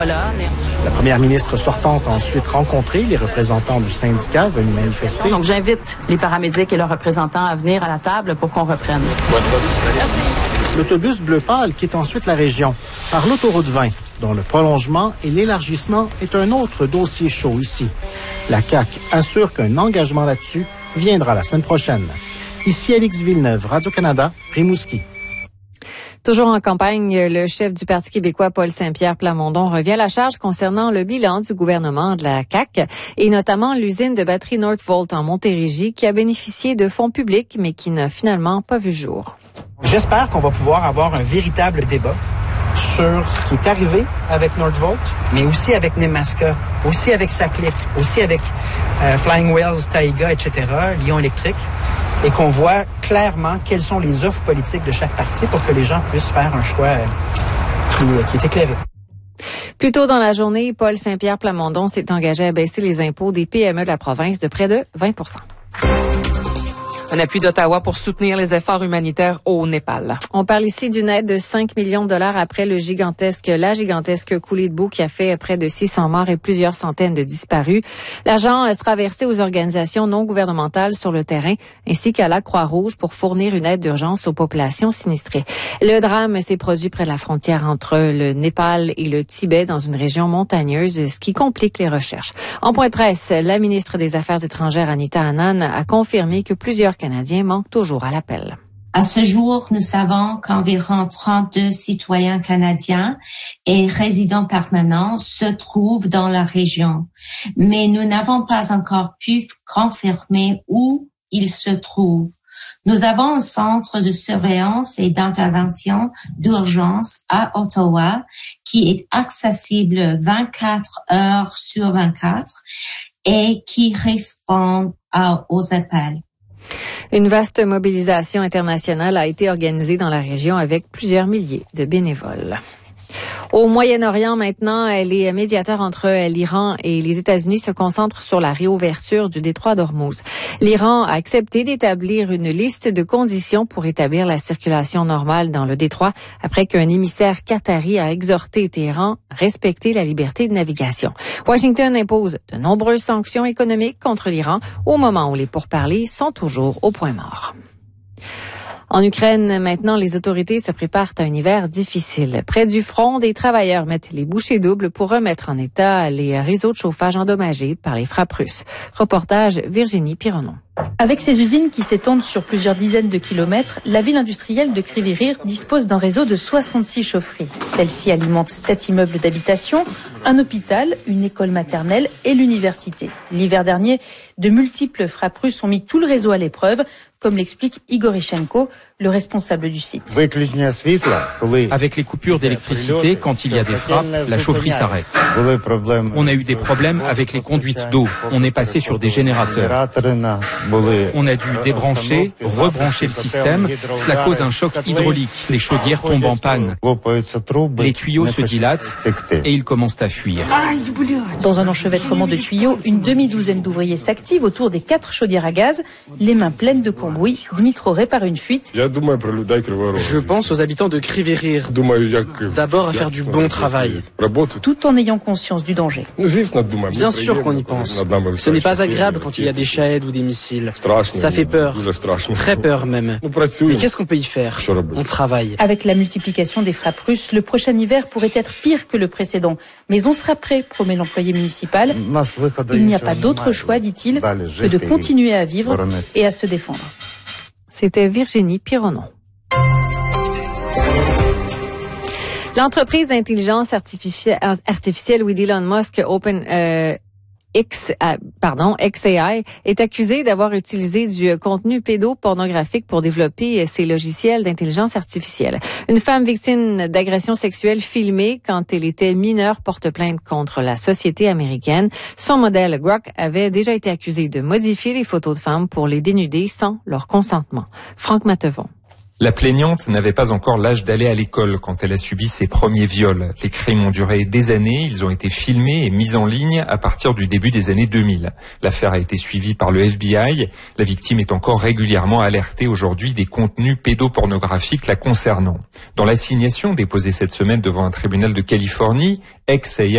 La première ministre sortante a ensuite rencontré les représentants du syndicat venus manifester. Donc, j'invite les paramédics et leurs représentants à venir à la table pour qu'on reprenne. L'autobus bleu pâle quitte ensuite la région par l'autoroute 20, dont le prolongement et l'élargissement est un autre dossier chaud ici. La CAQ assure qu'un engagement là-dessus viendra la semaine prochaine. Ici Alix Villeneuve, Radio-Canada, Rimouski. Toujours en campagne, le chef du Parti québécois, Paul Saint-Pierre Plamondon, revient à la charge concernant le bilan du gouvernement de la CAQ et notamment l'usine de batterie Northvolt en Montérégie qui a bénéficié de fonds publics mais qui n'a finalement pas vu jour. J'espère qu'on va pouvoir avoir un véritable débat sur ce qui est arrivé avec Northvolt, mais aussi avec Nemaska, aussi avec Saclip, aussi avec Flying Wells, Taiga, etc., Lion Électrique, et qu'on voit clairement quelles sont les offres politiques de chaque parti pour que les gens puissent faire un choix qui est éclairé. Plus tôt dans la journée, Paul Saint-Pierre Plamondon s'est engagé à baisser les impôts des PME de la province de près de 20 %. Un appui d'Ottawa pour soutenir les efforts humanitaires au Népal. On parle ici d'une aide de 5 millions de dollars après la gigantesque coulée de boue qui a fait près de 600 morts et plusieurs centaines de disparus. L'argent sera versé aux organisations non gouvernementales sur le terrain ainsi qu'à la Croix-Rouge pour fournir une aide d'urgence aux populations sinistrées. Le drame s'est produit près de la frontière entre le Népal et le Tibet dans une région montagneuse, ce qui complique les recherches. En point de presse, la ministre des Affaires étrangères, Anita Anand, a confirmé que plusieurs Canadiens manquent toujours à l'appel. À ce jour, nous savons qu'environ 32 citoyens canadiens et résidents permanents se trouvent dans la région, mais nous n'avons pas encore pu confirmer où ils se trouvent. Nous avons un centre de surveillance et d'intervention d'urgence à Ottawa qui est accessible 24 heures sur 24 et qui répond aux appels. Une vaste mobilisation internationale a été organisée dans la région avec plusieurs milliers de bénévoles. Au Moyen-Orient maintenant, les médiateurs entre l'Iran et les États-Unis se concentrent sur la réouverture du détroit d'Ormuz. L'Iran a accepté d'établir une liste de conditions pour établir la circulation normale dans le détroit après qu'un émissaire qatari a exhorté Téhéran à respecter la liberté de navigation. Washington impose de nombreuses sanctions économiques contre l'Iran au moment où les pourparlers sont toujours au point mort. En Ukraine, maintenant, les autorités se préparent à un hiver difficile. Près du front, des travailleurs mettent les bouchées doubles pour remettre en état les réseaux de chauffage endommagés par les frappes russes. Reportage Virginie Pironon. Avec ses usines qui s'étendent sur plusieurs dizaines de kilomètres, la ville industrielle de Kryvyi Rih dispose d'un réseau de 66 chaufferies. Celle-ci alimente 7 immeubles d'habitation, un hôpital, une école maternelle et l'université. L'hiver dernier, de multiples frappes russes ont mis tout le réseau à l'épreuve, comme l'explique Igor Ishenko, le responsable du site. Avec les coupures d'électricité, quand il y a des frappes, la chaufferie s'arrête. On a eu des problèmes avec les conduites d'eau. On est passé sur des générateurs. On a dû débrancher, rebrancher le système. Cela cause un choc hydraulique. Les chaudières tombent en panne. Les tuyaux se dilatent et ils commencent à fuir. Dans un enchevêtrement de tuyaux, une demi-douzaine d'ouvriers s'activent autour des 4 chaudières à gaz. Les mains pleines de cambouis, Dmitro répare une fuite. Je pense aux habitants de Kryvyi Rih. D'abord à faire du bon travail. Tout en ayant conscience du danger. Bien sûr qu'on y pense. Ce n'est pas agréable quand il y a des shaheds ou des missiles. Ça fait peur. Très peur même. Mais qu'est-ce qu'on peut y faire? On travaille. Avec la multiplication des frappes russes, le prochain hiver pourrait être pire que le précédent. Mais on sera prêt, promet l'employé municipal. Il n'y a pas d'autre choix, dit-il, que de continuer à vivre et à se défendre. C'était Virginie Pironon. L'entreprise d'intelligence artificielle d'Elon Musk, XAI, est accusée d'avoir utilisé du contenu pédopornographique pour développer ses logiciels d'intelligence artificielle. Une femme victime d'agression sexuelle filmée quand elle était mineure porte plainte contre la société américaine. Son modèle Grok avait déjà été accusé de modifier les photos de femmes pour les dénuder sans leur consentement. Franck Mattevon. La plaignante n'avait pas encore l'âge d'aller à l'école quand elle a subi ses premiers viols. Les crimes ont duré des années, ils ont été filmés et mis en ligne à partir du début des années 2000. L'affaire a été suivie par le FBI. La victime est encore régulièrement alertée aujourd'hui des contenus pédopornographiques la concernant. Dans l'assignation déposée cette semaine devant un tribunal de Californie, XAI